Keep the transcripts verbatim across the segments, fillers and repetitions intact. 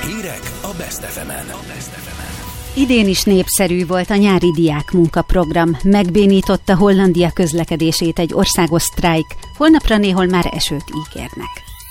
Hírek a Best ef emen. Idén is népszerű volt a nyári diákmunkaprogram. Megbénította Hollandia közlekedését egy országos sztrájk. Holnapra néhol már esőt ígérnek.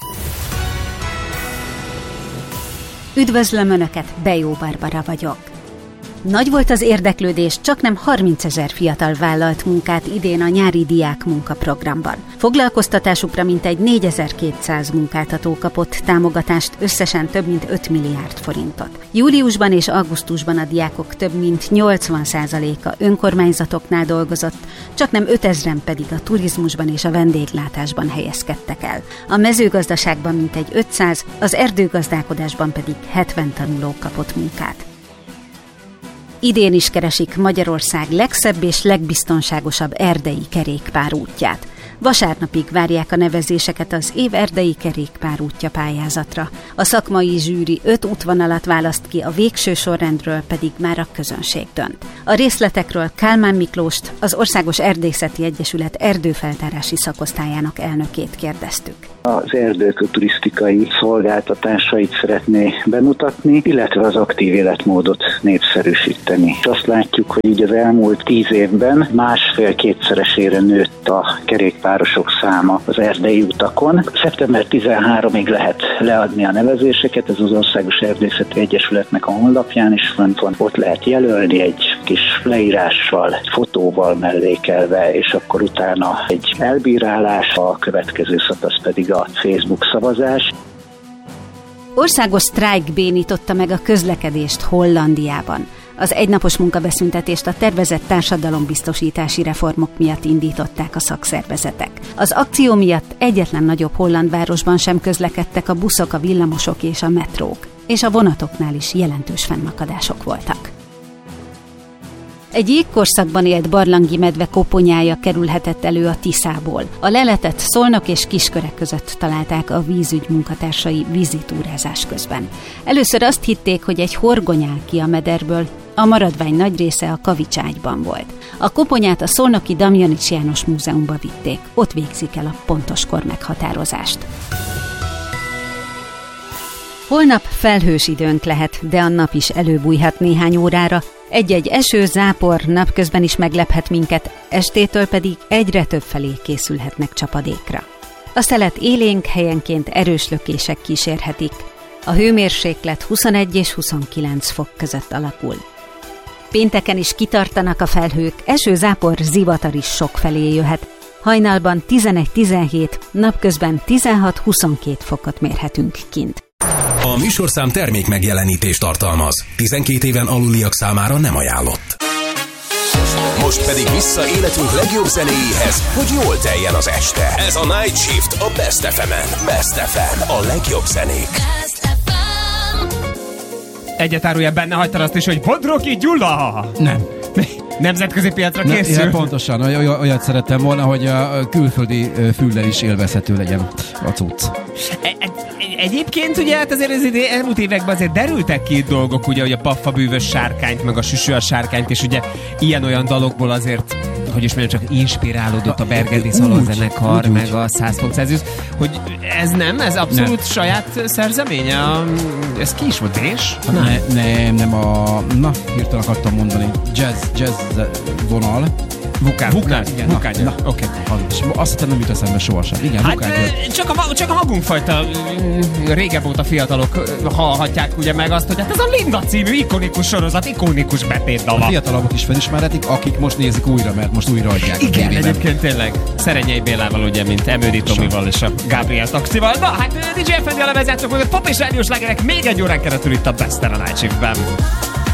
Üdvözlöm Önöket, Bejó Barbara vagyok. Nagy volt az érdeklődés, csaknem harmincezer fiatal vállalt munkát idén a nyári diákmunkaprogramban. Foglalkoztatásukra mintegy négyezer-kétszáz munkáltató kapott támogatást, összesen több mint öt milliárd forintot. Júliusban és augusztusban a diákok több mint nyolcvan százaléka önkormányzatoknál dolgozott, csaknem ötezren pedig a turizmusban és a vendéglátásban helyezkedtek el. A mezőgazdaságban mintegy ötszáz, az erdőgazdálkodásban pedig hetven tanuló kapott munkát. Idén is keresik Magyarország legszebb és legbiztonságosabb erdei kerékpárútját. Vasárnapig várják a nevezéseket az év erdei kerékpárútja pályázatra. A szakmai zsűri öt útvonalat választ ki, a végső sorrendről pedig már a közönség dönt. A részletekről Kálmán Miklóst, az Országos Erdészeti Egyesület erdőfeltárási szakosztályának elnökét kérdeztük. Az erdők turisztikai szolgáltatásait szeretné bemutatni, illetve az aktív életmódot népszerűsíteni. És azt látjuk, hogy így az elmúlt tíz évben másfél-kétszeresére nőtt a kerékpárosok száma az erdei utakon. szeptember tizenharmadikig lehet leadni a nevezéseket, ez az Országos Erdészeti Egyesületnek a honlapján is fönt van. Ott lehet jelölni egy kis leírással, fotóval mellékelve, és akkor utána egy elbírálás, a következő szakasz pedig a Facebook szavazás. Országos sztrájk bénította meg a közlekedést Hollandiában. Az egynapos munkabeszüntetést a tervezett társadalombiztosítási reformok miatt indították a szakszervezetek. Az akció miatt egyetlen nagyobb holland városban sem közlekedtek a buszok, a villamosok és a metrók, és a vonatoknál is jelentős fennakadások voltak. Egy jégkorszakban élt barlangi medve koponyája kerülhetett elő a Tiszából. A leletet Szolnok és Kisköreg között találták a vízügy munkatársai vízitúrázás közben. Először azt hitték, hogy egy horgony áll ki a mederből, a maradvány nagy része a kavicságyban volt. A koponyát a szolnoki Damjanics János Múzeumba vitték, ott végzik el a pontos kor meghatározást. Holnap felhős időnk lehet, de a nap is előbújhat néhány órára. Egy-egy eső, zápor napközben is meglephet minket, estétől pedig egyre több felé készülhetnek csapadékra. A szelet élénk, helyenként erős lökések kísérhetik. A hőmérséklet huszonegy és huszonkilenc fok között alakul. Pénteken is kitartanak a felhők, eső, zápor, zivatar is sok felé jöhet. Hajnalban tizenegy-tizenhét, napközben tizenhat-huszonkét fokot mérhetünk kint. A műsorszám termék megjelenítést tartalmaz. tizenkét éven aluliak számára nem ajánlott. Most pedig vissza életünk legjobb zenéjéhez, hogy jól teljen az este. Ez a Night Shift a Best ef emen. Best ef em, a legjobb zenék. Egyet árulja, benne hagytad azt is, hogy Bodrogi Gyula! Nem. Nemzetközi piacra készül? Ne, pontosan, oly, olyat szerettem volna, hogy a külföldi füllel is élvezhető legyen a cucc. E- e- egyébként ugye hát azért az idő, elmúlt években azért derültek ki dolgok, ugye, hogy a Paffa bűvös sárkányt, meg a Süsű a sárkányt, és ugye ilyen-olyan dalokból azért, hogy is mondjam, csak inspirálódott a Bergedi Szalonzenekar, meg a száz fok Celsius, hogy ez nem, ez abszolút nem. Saját szerzeménye? Ez ki is volt, és? Nem, nem, nem a... Na, hirtelen akartam mondani. Jazz, jazz vonal. Vukán. Vukán, igen. Vukán, na, na oké. Okay. Azt hiszem nem jut eszembe sohasem. Igen, hát Vukán csak a, csak a magunkfajta régebb óta fiatalok hallhatják ugye meg azt, hogy hát ez a Linda című ikonikus sorozat, ikonikus betétdala. A fiatalabbak is felismerhetik, akik most nézik újra, mert most újra adják. Igen, egyébként tényleg. Szerenyei Bélával ugye, mint Emődi Tomival és a Gabriel Taxival. Na, hát dé dzsé Fendi a levezjátsok, hogy a pop és rádiós lágerek még egy órán keresztül itt a Best a Night Shiftben.